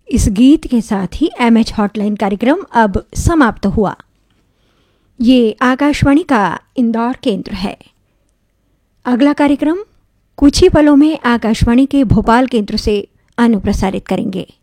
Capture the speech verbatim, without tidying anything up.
इस गीत के साथ ही एम एच हॉटलाइन कार्यक्रम अब समाप्त हुआ। ये आकाशवाणी का इंदौर केंद्र है। अगला कार्यक्रम कुछ ही पलों में आकाशवाणी के भोपाल केंद्र से अनुप्रसारित करेंगे।